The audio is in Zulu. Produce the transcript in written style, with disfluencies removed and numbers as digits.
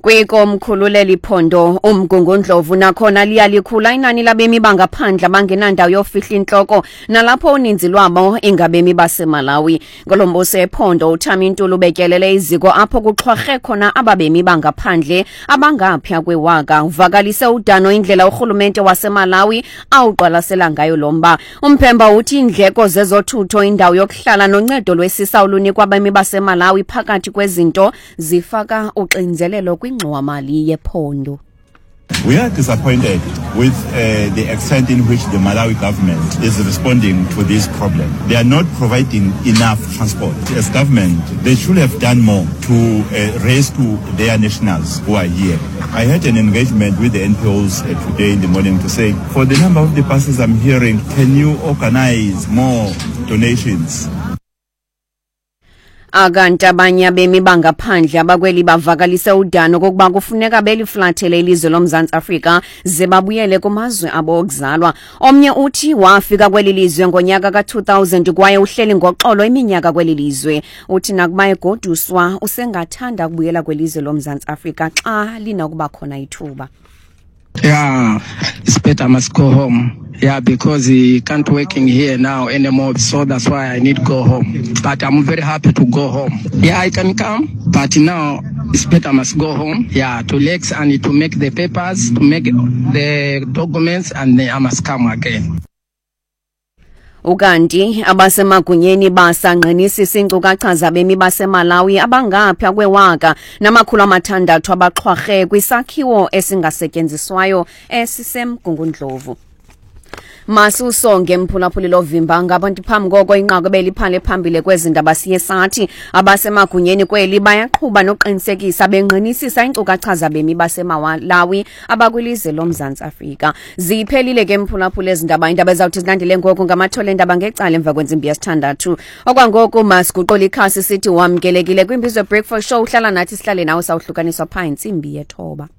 Kwikomkhulu liphondo uMgungundlovu nakhona liyalikhula inani labemi bangaphandle abangenandawo yofihla inhloko nalapho uninzi lwabo ingabemi baseMalawi. Ngolombuso ephondo uThamintulu ubetyelele iziko apho kuxhwarhe khona ababemi bangaphandle abangaphya kwewaka. Uvakalise udano indlela urhulumente waseMalawi awuqwalasela ngayo lomba. Umphemba uthi indleko zezothutho indawo yokuhlala noncedo lwesisa olunikwa abemi baseMalawi phakathi kwezinto zifaka uxinzelelo kwingxowa-mali yephondo. We are disappointed with the extent in which the Malawi government is responding to this problem. They are not providing enough transport. As government, they should have done more to raise to their nationals who are here. I had an engagement with the NPOs today in the morning to say, for the number of the buses I'm hearing, can you organize more donations? Akanti abanye abemi bangaphandle abakweli bavakalise udano kokuba kufuneka beliflathele ilizwe loMzantsi Afrika ze babuyele kumazwe abo okuzalwa. Omnye uthi wafika kweli lizwe ngonyaka ka-2000 kwaye uhleli ngoxolo iminyaka kweli lizwe. Uthi nakuba egoduswa usengathanda kubuyela kwelizwe loMzantsi Afrika xa linakuba khona ithuba. Yeah, it's better I must go home. Yeah, because he can't working here now anymore, so that's why I need to go home. But I'm very happy to go home. Yeah, I can come, but now it's better I must go home. Yeah, to Lex and to make the papers, to make the documents, and then I must come again. Ukanti abasemagunyeni basanqinisa inkcukacha zabemi baseMalawi abangaphya kwewaka nama-600 abaxhwarhe kwisakhiwo esingasetyenziswayo esiseMgungundlovu. Masusonge mphulaphuli lovimba ngabantu phambi koko inqaku beliphale phambili kwezindaba siye sathi abasemagunyeni kweli bayaqhuba noqinisekisa benqinisisa inkcukacha zabemi baseMalawi abakwilizwe loMzantsi Afrika. Ziphelile ke mphulaphuli ezindaba indaba ezawuthi zilandele ngoku ngamathole endaba ngecala emva kwentsimbi yesithandathu. Okwangoku masiguqola ikhasi sithi wamkelekile kwiMbizo Breakfast Show uhlala nathi sihlale nawe sawuhlukaniswa pha intsimbi yethoba.